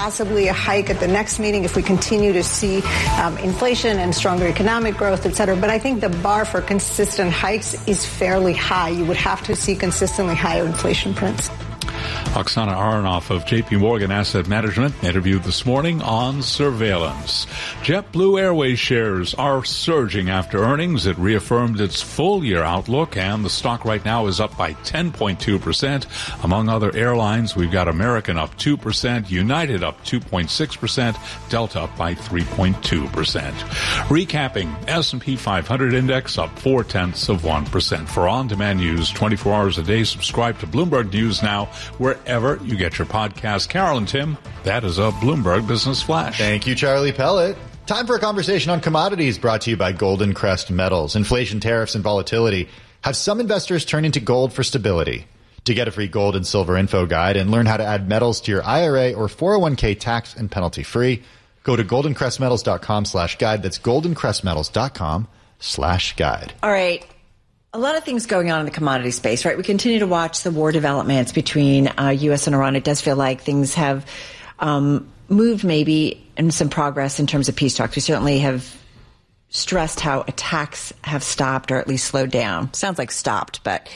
possibly a hike at the next meeting if we continue to see inflation and stronger economic growth, et cetera. But I think the bar for consistent hikes is fairly high. You would have to see consistently higher inflation prints. Oksana Aronoff of JP Morgan Asset Management interviewed this morning on surveillance. JetBlue Airways shares are surging after earnings. It reaffirmed its full-year outlook, and the stock right now is up by 10.2%. Among other airlines, we've got American up 2%, United up 2.6%, Delta up by 3.2%. Recapping, S&P 500 index up 0.4%. For on-demand news 24 hours a day, subscribe to Bloomberg News Now, wherever you get your podcast. Carol and Tim, that is a Bloomberg Business Flash. Thank you, Charlie Pellet. Time for a conversation on commodities brought to you by Golden Crest Metals. Inflation, tariffs, and volatility have some investors turn into gold for stability. To get a free gold and silver info guide and learn how to add metals to your IRA or 401k tax and penalty free, go to goldencrestmetals.com/guide. That's goldencrestmetals.com/guide. All right. A lot of things going on in the commodity space, right? We continue to watch the war developments between U.S. and Iran. It does feel like things have moved maybe in some progress in terms of peace talks. We certainly have stressed how attacks have stopped or at least slowed down. Sounds like stopped, but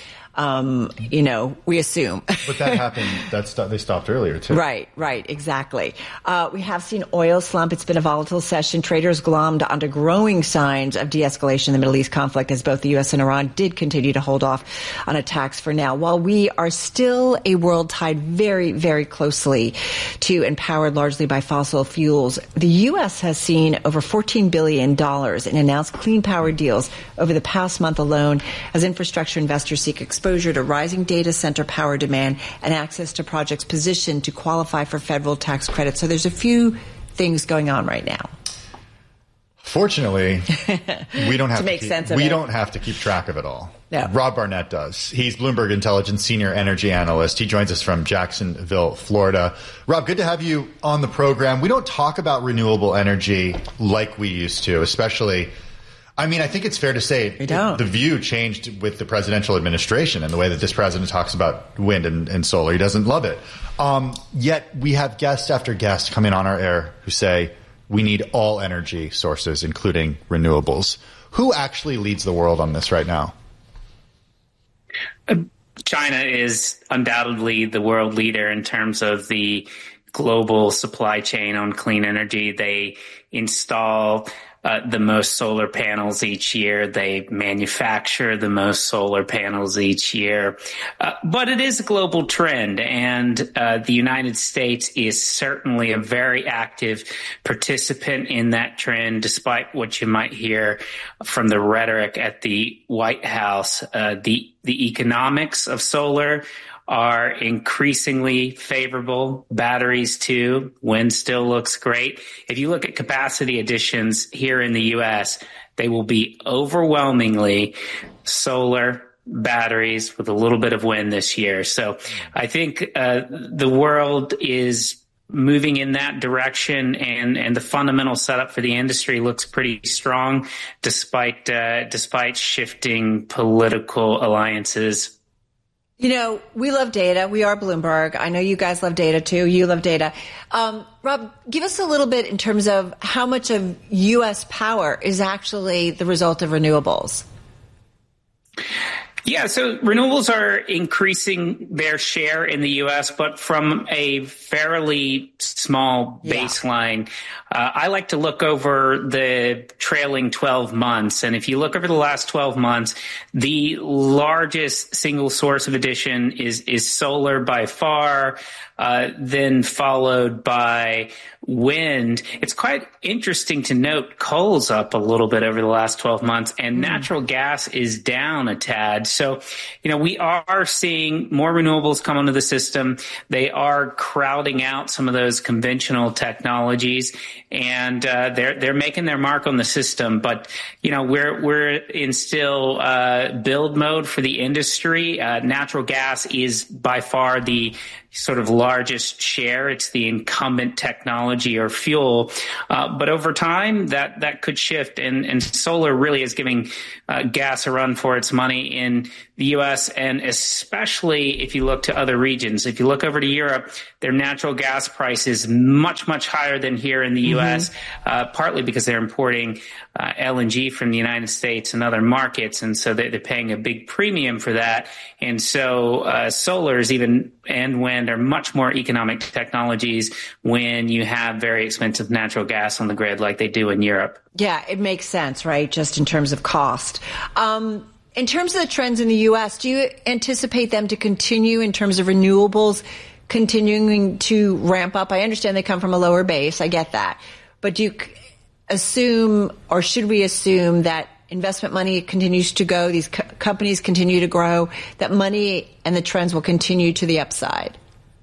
we assume. But that happened. They stopped earlier, too. Right, exactly. We have seen oil slump. It's been a volatile session. Traders glommed onto growing signs of de-escalation in the Middle East conflict as both the U.S. and Iran did continue to hold off on attacks for now. While we are still a world tied very, very closely to and powered largely by fossil fuels, the U.S. has seen over $14 billion in announced clean power deals over the past month alone as infrastructure investors seek exposure to rising data center power demand and access to projects positioned to qualify for federal tax credits. So there's a few things going on right now. Fortunately, we don't have don't have to keep track of it all. No. Rob Barnett does. He's Bloomberg Intelligence Senior Energy Analyst. He joins us from Jacksonville, Florida. Rob, good to have you on the program. We don't talk about renewable energy like we used to, especially. I mean, I think it's fair to say the view changed with the presidential administration and the way that this president talks about wind and solar. He doesn't love it. Yet we have guest after guest come in on our air who say we need all energy sources, including renewables. Who actually leads the world on this right now? China is undoubtedly the world leader in terms of the global supply chain on clean energy. They install the most solar panels each year. They manufacture the most solar panels each year. But it is a global trend, and the United States is certainly a very active participant in that trend, despite what you might hear from the rhetoric at the White House. The economics of solar are increasingly favorable. Batteries, too. Wind still looks great. If you look at capacity additions here in the U.S., they will be overwhelmingly solar, batteries with a little bit of wind this year. So I think the world is moving in that direction, and the fundamental setup for the industry looks pretty strong despite shifting political alliances. You know, we love data. We are Bloomberg. I know you guys love data, too. You love data. Rob, give us a little bit in terms of how much of U.S. power is actually the result of renewables. Yeah, so renewables are increasing their share in the U.S., but from a fairly small baseline. I like to look over the trailing 12 months. And if you look over the last 12 months, the largest single source of addition is solar by far, then followed by wind. It's quite interesting to note coal's up a little bit over the last 12 months, and natural gas is down a tad. So, you know, we are seeing more renewables come into the system. They are crowding out some of those conventional technologies, and they're making their mark on the system. But, you know, we're in still build mode for the industry. Natural gas is by far the sort of largest share. It's the incumbent technology or fuel. But over time, that could shift. And solar really is giving gas a run for its money in the U.S., and especially if you look to other regions. If you look over to Europe, their natural gas price is much, much higher than here in the U.S., partly because they're importing LNG from the United States and other markets, and so they're paying a big premium for that. And so solar and wind are much more economic technologies when you have very expensive natural gas on the grid like they do in Europe. Yeah, it makes sense, right, just in terms of cost. In terms of the trends in the U.S., do you anticipate them to continue in terms of renewables continuing to ramp up? I understand they come from a lower base. I get that. But do you assume, or should we assume, that investment money continues to go, these companies continue to grow, that money and the trends will continue to the upside?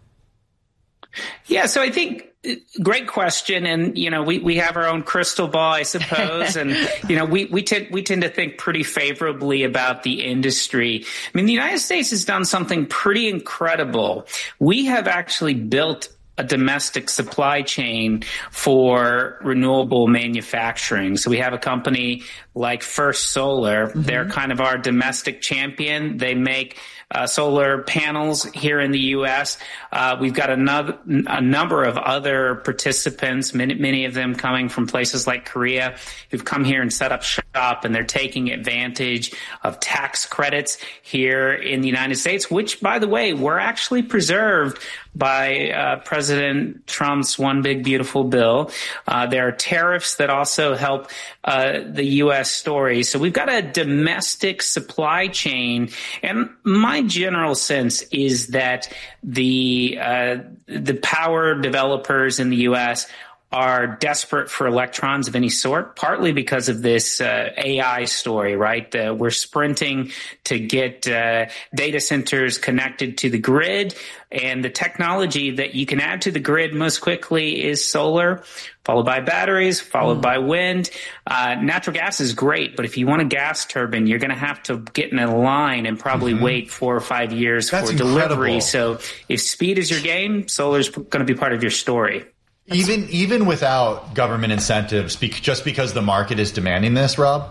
Yeah, so I think great question, and we have our own crystal ball, I suppose, and we tend to think pretty favorably about the industry. I mean, the United States has done something pretty incredible. We have actually built a domestic supply chain for renewable manufacturing. So we have a company like First Solar. They're kind of our domestic champion. They make solar panels here in the U.S. We've got a number of other participants, many of them coming from places like Korea, who've come here and set up shop, and they're taking advantage of tax credits here in the United States, which, by the way, were actually preserved by President Trump's One Big Beautiful Bill. There are tariffs that also help the U.S. story. So we've got a domestic supply chain, and my general sense is that the power developers in the U.S. are desperate for electrons of any sort, partly because of this AI story, right? We're sprinting to get data centers connected to the grid, and the technology that you can add to the grid most quickly is solar, followed by batteries, followed by wind. Natural gas is great, but if you want a gas turbine, you're going to have to get in a line and probably wait 4 or 5 years for delivery. So if speed is your game, solar is going to be part of your story. Even without government incentives, just because the market is demanding this, Rob?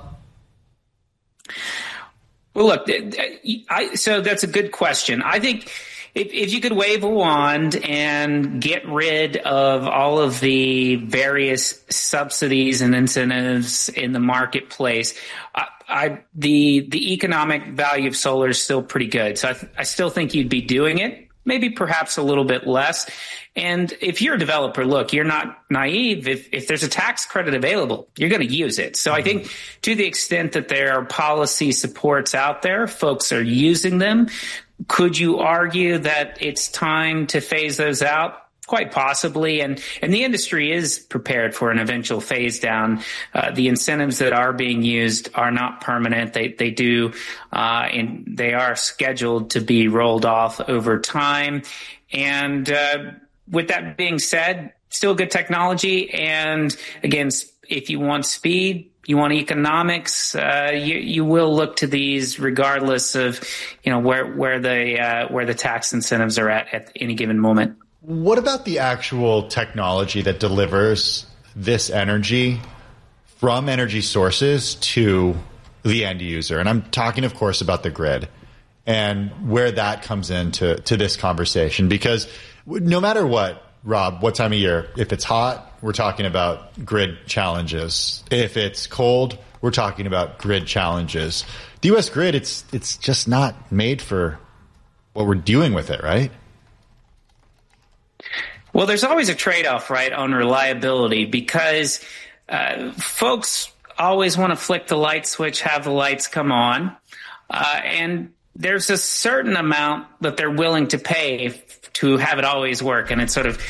Well, look, so that's a good question. I think if you could wave a wand and get rid of all of the various subsidies and incentives in the marketplace, the economic value of solar is still pretty good. So I still think you'd be doing it. Maybe perhaps a little bit less. And if you're a developer, look, you're not naive. If there's a tax credit available, you're going to use it. So I think to the extent that there are policy supports out there, folks are using them. Could you argue that it's time to phase those out? Quite possibly, and the industry is prepared for an eventual phase down. The incentives that are being used are not permanent. They do, and they are scheduled to be rolled off over time. And with that being said, still good technology. And again, if you want speed, you want economics, you will look to these regardless of where the tax incentives are at any given moment. What about the actual technology that delivers this energy from energy sources to the end user? And I'm talking, of course, about the grid and where that comes into this conversation. Because no matter what, Rob, what time of year, if it's hot, we're talking about grid challenges. If it's cold, we're talking about grid challenges. The U.S. grid, it's just not made for what we're doing with it, right? Well, there's always a trade-off, right, on reliability, because folks always want to flick the light switch, have the lights come on, and there's a certain amount that they're willing to pay to have it always work, and it's sort of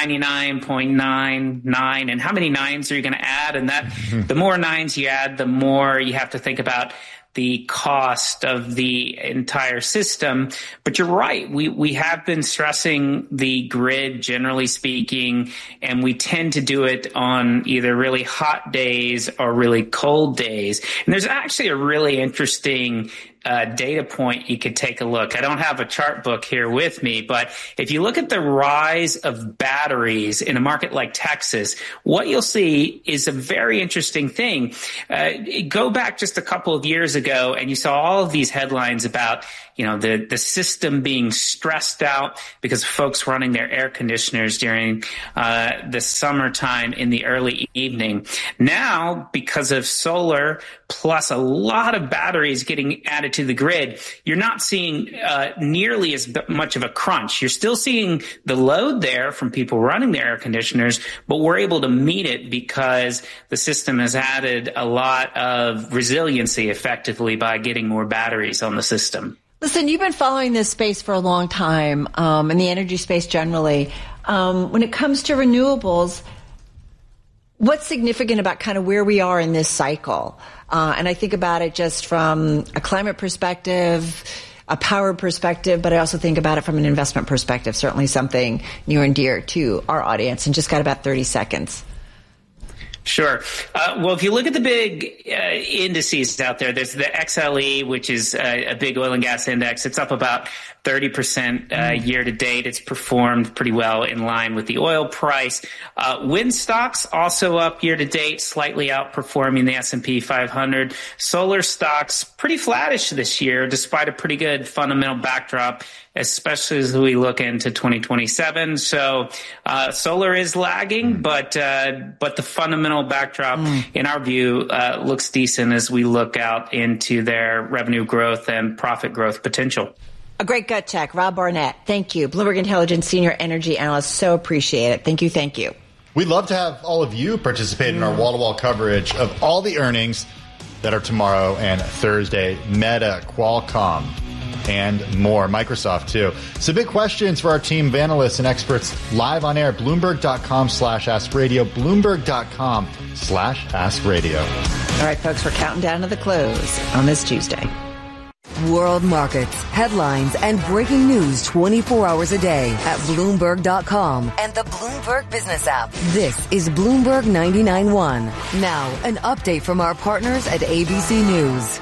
99.99, and how many nines are you going to add? And that the more nines you add, the more you have to think about the cost of the entire system. But you're right. We have been stressing the grid, generally speaking, and we tend to do it on either really hot days or really cold days. And there's actually a really interesting data point you could take a look. I don't have a chart book here with me, but if you look at the rise of batteries in a market like Texas, what you'll see is a very interesting thing. Go back just a couple of years ago and you saw all of these headlines about, the system being stressed out because of folks running their air conditioners during the summertime in the early evening. Now, because of solar plus a lot of batteries getting added to the grid, you're not seeing nearly as much of a crunch. You're still seeing the load there from people running their air conditioners, but we're able to meet it because the system has added a lot of resiliency effectively by getting more batteries on the system. Listen, you've been following this space for a long time, and the energy space generally. When it comes to renewables, what's significant about kind of where we are in this cycle? And I think about it just from a climate perspective, a power perspective, but I also think about it from an investment perspective, certainly something near and dear to our audience. And just got about 30 seconds. Sure. Well, if you look at the big indices out there, there's the XLE, which is a big oil and gas index. It's up about 30% year to date. It's performed pretty well in line with the oil price. Wind stocks also up year to date, slightly outperforming the S&P 500. Solar stocks pretty flattish this year, despite a pretty good fundamental backdrop, especially as we look into 2027. So solar is lagging, but the fundamental backdrop, in our view, looks decent as we look out into their revenue growth and profit growth potential. A great gut check. Rob Barnett, thank you. Bloomberg Intelligence Senior Energy Analyst. So appreciate it. Thank you. Thank you. We'd love to have all of you participate in our wall-to-wall coverage of all the earnings that are tomorrow and Thursday. Meta, Qualcomm, and more. Microsoft, too. So big questions for our team of analysts and experts live on air. Bloomberg.com/AskRadio. Bloomberg.com/AskRadio. All right, folks, we're counting down to the close on this Tuesday. World markets, headlines, and breaking news 24 hours a day at Bloomberg.com and the Bloomberg Business app. This is Bloomberg 99.1. Now, an update from our partners at ABC News.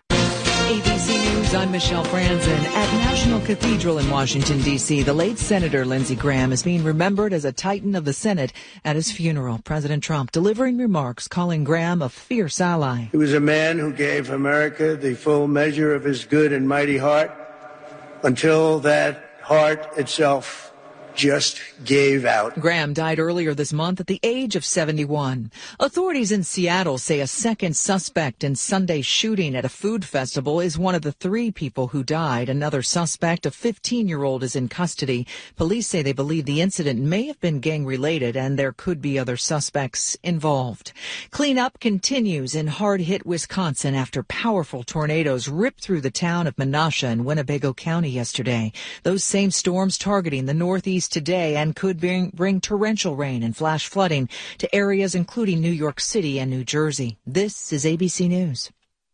ABC News, I'm Michelle Franzen. At National Cathedral in Washington, D.C., the late Senator Lindsey Graham is being remembered as a titan of the Senate at his funeral. President Trump delivering remarks calling Graham a fierce ally. He was a man who gave America the full measure of his good and mighty heart until that heart itself just gave out. Graham died earlier this month at the age of 71. Authorities in Seattle say a second suspect in Sunday's shooting at a food festival is one of the 3 people who died. Another suspect, a 15-year-old, is in custody. Police say they believe the incident may have been gang-related and there could be other suspects involved. Cleanup continues in hard-hit Wisconsin after powerful tornadoes ripped through the town of Menasha in Winnebago County yesterday. Those same storms targeting the northeast today and could bring torrential rain and flash flooding to areas including New York City and New Jersey. This is ABC News.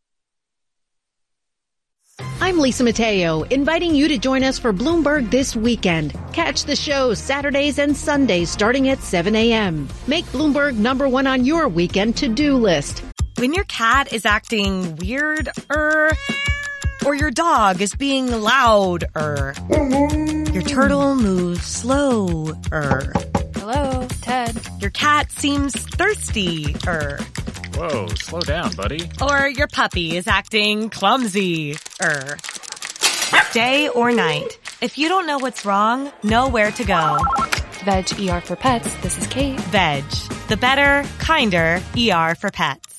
I'm Lisa Mateo, inviting you to join us for Bloomberg This Weekend. Catch the show Saturdays and Sundays starting at 7 a.m. Make Bloomberg #1 on your weekend to-do list. When your cat is acting weird, or your dog is being loud, your turtle moves slow, Hello, Ted. Your cat seems thirsty, Whoa, slow down, buddy. Or your puppy is acting clumsy, Day or night, if you don't know what's wrong, know where to go. Veg ER for Pets, this is Kate. Veg, the better, kinder ER for pets.